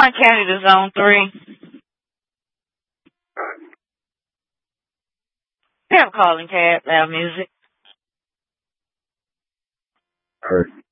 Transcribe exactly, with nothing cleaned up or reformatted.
Warren County to Zone three. We have a calling tab, loud music. All right.